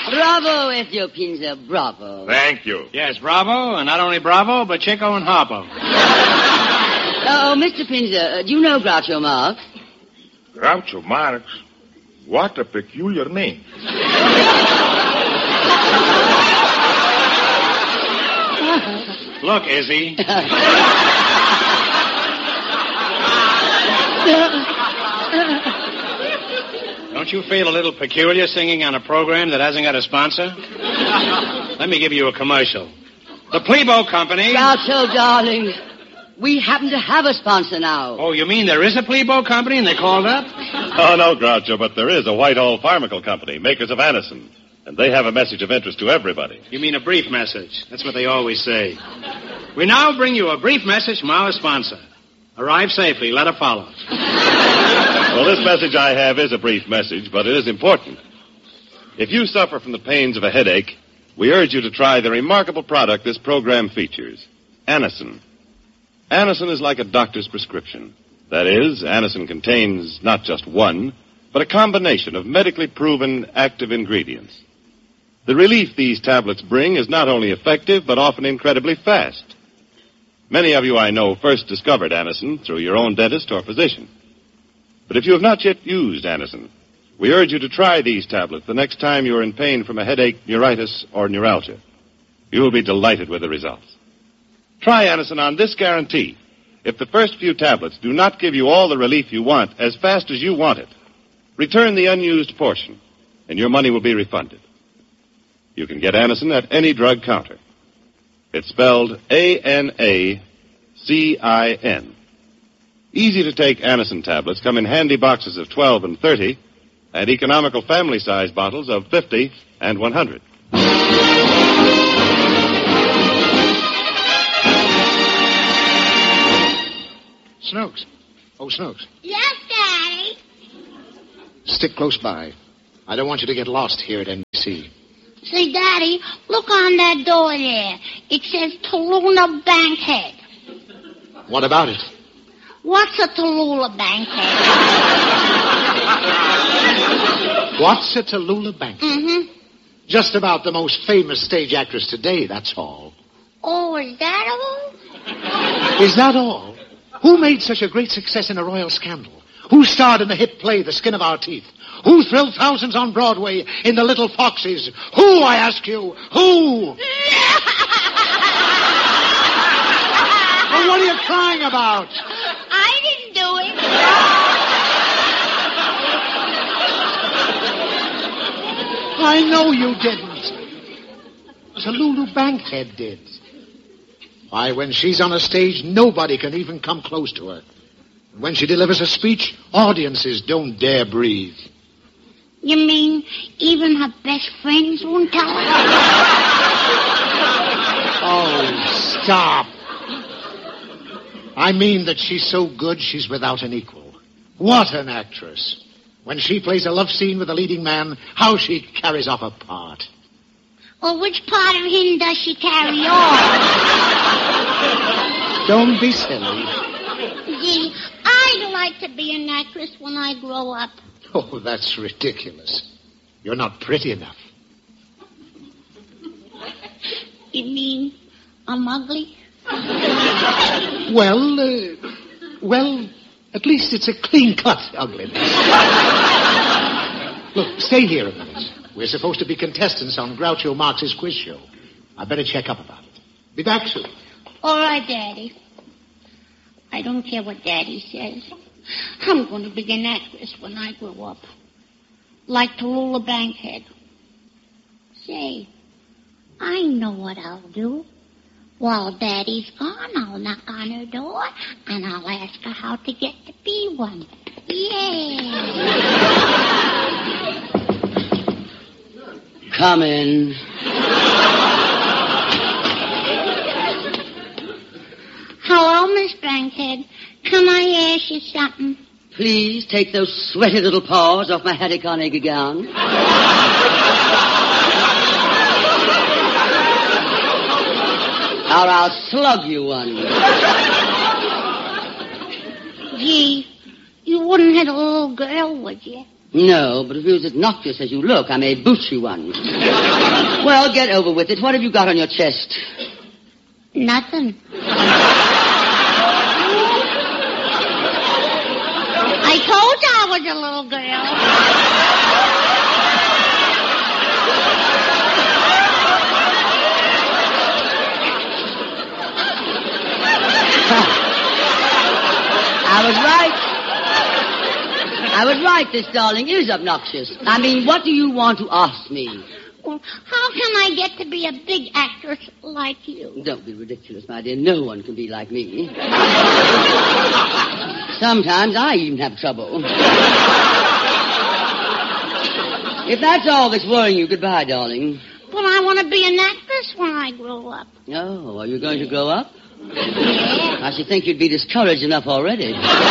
Bravo, Ezio Pinza, bravo. Thank you. Yes, bravo, and not only bravo, but Chico and Harpo. Oh, Mr. Pinza, do you know Groucho Marx? Groucho Marx? What a peculiar name. Look, Izzy. Don't you feel a little peculiar singing on a program that hasn't got a sponsor? Let me give you a commercial. The Plebo Company... Groucho, darling, we happen to have a sponsor now. Oh, you mean there is a Plebo Company and they called up? Oh, no, Groucho, but there is a Whitehall Pharmacal Company, makers of Anacin. And they have a message of interest to everybody. You mean a brief message. That's what they always say. We now bring you a brief message from our sponsor. Arrive safely. Let her follow. Well, this message I have is a brief message, but it is important. If you suffer from the pains of a headache, we urge you to try the remarkable product this program features, Anacin. Anacin is like a doctor's prescription. That is, Anacin contains not just one, but a combination of medically proven active ingredients. The relief these tablets bring is not only effective, but often incredibly fast. Many of you, I know, first discovered Anacin through your own dentist or physician. But if you have not yet used Anacin, we urge you to try these tablets the next time you are in pain from a headache, neuritis, or neuralgia. You will be delighted with the results. Try Anacin on this guarantee. If the first few tablets do not give you all the relief you want as fast as you want it, return the unused portion, and your money will be refunded. You can get Anacin at any drug counter. It's spelled Anacin. Easy-to-take Anacin tablets come in handy boxes of 12 and 30 and economical family-size bottles of 50 and 100. Snooks. Oh, Snooks. Yes, Daddy? Stick close by. I don't want you to get lost here at NBC. Say, Daddy, look on that door there. It says Tallulah Bankhead. What about it? What's a Tallulah Bankhead? What's a Tallulah Bankhead? Mm-hmm. Just about the most famous stage actress today, that's all. Oh, is that all? Is that all? Who made such a great success in A Royal Scandal? Who starred in the hit play The Skin of Our Teeth? Who thrilled thousands on Broadway in The Little Foxes? Who, I ask you? Who? Well, what are you crying about? I didn't do it. I know you didn't. Tallulah Bankhead did. Why, when she's on a stage, nobody can even come close to her. When she delivers a speech, audiences don't dare breathe. You mean even her best friends won't tell her? Oh, stop. I mean that she's so good she's without an equal. What an actress. When she plays a love scene with a leading man, how she carries off a part. Well, which part of him does she carry on? Don't be silly. Gee, I'd like to be an actress when I grow up. Oh, that's ridiculous. You're not pretty enough. You mean I'm ugly? Well, at least it's a clean-cut ugliness. Look, stay here a minute. We're supposed to be contestants on Groucho Marx's quiz show. I better check up about it. Be back soon. All right, Daddy. I don't care what Daddy says. I'm going to be an actress when I grow up. Like Tallulah Bankhead. Say, I know what I'll do. While Daddy's gone, I'll knock on her door, and I'll ask her how to get to be one. Yeah. Come in. Hello, Miss Bankhead. Can I ask you something? Please take those sweaty little paws off my Hattie Carnegie gown. Or I'll slug you one. Gee, you wouldn't hit a little girl, would you? No, but if you're as obnoxious as you look, I may boot you one. Well, get over with it. What have you got on your chest? Nothing. I told you I was a little girl. I was right, this darling is obnoxious. I mean, what do you want to ask me? Well, how can I get to be a big actress like you? Don't be ridiculous, my dear. No one can be like me. Sometimes I even have trouble. If that's all that's worrying you, goodbye, darling. Well, I want to be an actress when I grow up. Oh, are you going to grow up? Yeah. I should think you'd be discouraged enough already.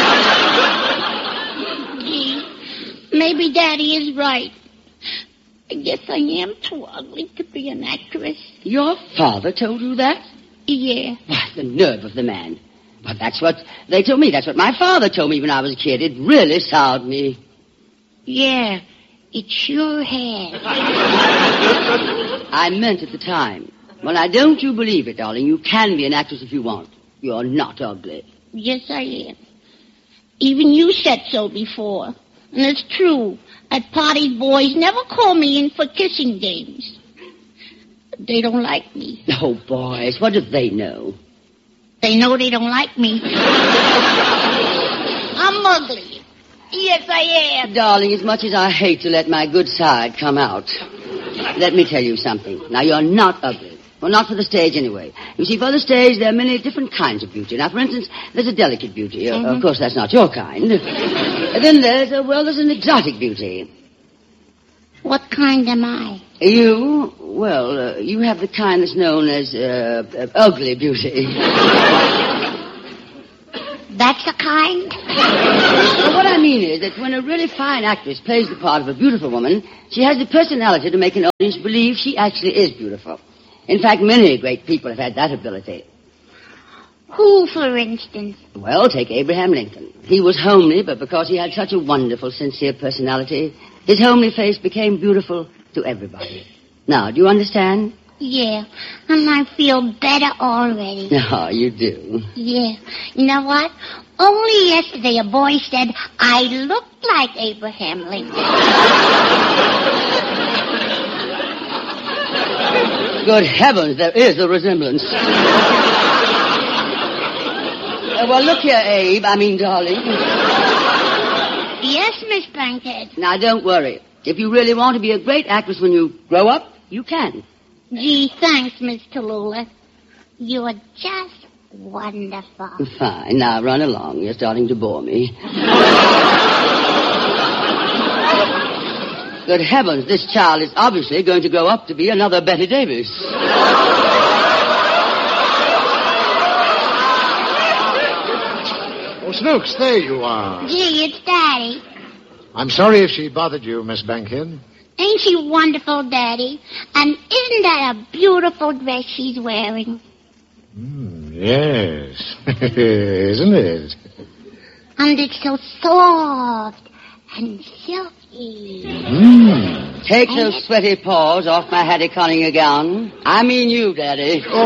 Gee, maybe Daddy is right. I guess I am too ugly to be an actress. Your father told you that? Yeah. Why, the nerve of the man. But that's what they told me. That's what my father told me when I was a kid. It really soured me. Yeah, it sure has. I meant at the time. Well, now, don't you believe it, darling. You can be an actress if you want. You're not ugly. Yes, I am. Even you said so before. And it's true. At parties, boys never call me in for kissing games. They don't like me. Oh, boys, what do they know? They know they don't like me. I'm ugly. Yes, I am. Darling, as much as I hate to let my good side come out, let me tell you something. Now, you're not ugly. Well, not for the stage, anyway. You see, for the stage, there are many different kinds of beauty. Now, for instance, there's a delicate beauty. Of course, that's not your kind. Then there's an exotic beauty. What kind am I? You? Well, you have the kind that's known as ugly beauty. That's the kind? Well, what I mean is that when a really fine actress plays the part of a beautiful woman, she has the personality to make an audience believe she actually is beautiful. In fact, many great people have had that ability. Who, for instance? Well, take Abraham Lincoln. He was homely, but because he had such a wonderful, sincere personality, his homely face became beautiful to everybody. Now, do you understand? Yeah, and I feel better already. Oh, you do? Yeah. You know what? Only yesterday a boy said I looked like Abraham Lincoln. Good heavens, there is a resemblance. Well, look here, Abe. Darling. Yes, Miss Bankhead. Now, don't worry. If you really want to be a great actress when you grow up, you can. Gee, thanks, Miss Tallulah. You're just wonderful. Fine. Now, run along. You're starting to bore me. Good heavens, this child is obviously going to grow up to be another Betty Davis. Oh, Snooks, there you are. Gee, it's Daddy. I'm sorry if she bothered you, Miss Bankhead. Ain't she wonderful, Daddy? And isn't that a beautiful dress she's wearing? Yes. Isn't it? And it's so soft and silky. Take those sweaty paws off my Hattie Conninger gown. I mean you, Daddy. Oh.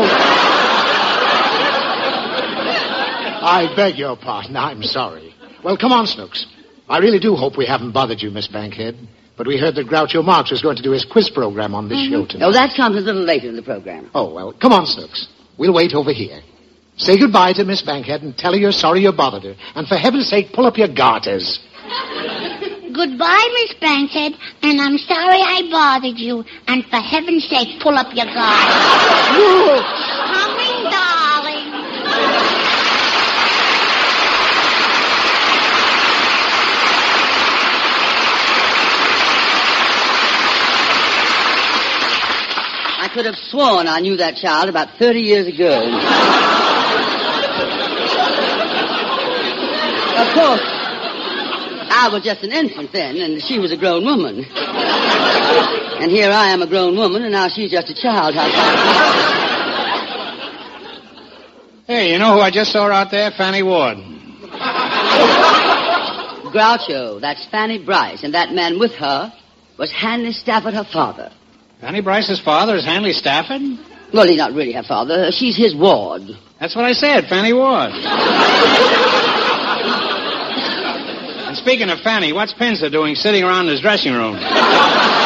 I beg your pardon. I'm sorry. Well, come on, Snooks. I really do hope we haven't bothered you, Miss Bankhead. But we heard that Groucho Marx was going to do his quiz program on this show tonight. Oh, that comes a little later in the program. Oh, well, come on, Snooks. We'll wait over here. Say goodbye to Miss Bankhead and tell her you're sorry you bothered her. And for heaven's sake, pull up your garters. Goodbye, Miss Bankhead, and I'm sorry I bothered you. And for heaven's sake, pull up your garters. Coming, darling. I could have sworn I knew that child about 30 years ago. Of course, I was just an infant then, and she was a grown woman. And here I am a grown woman, and now she's just a child. Hey, you know who I just saw out there? Fanny Ward. Groucho, that's Fanny Bryce, and that man with her was Hanley Stafford, her father. Fanny Bryce's father is Hanley Stafford? Well, he's not really her father. She's his ward. That's what I said, Fanny Ward. And speaking of Fanny, what's Pincer doing sitting around in his dressing room?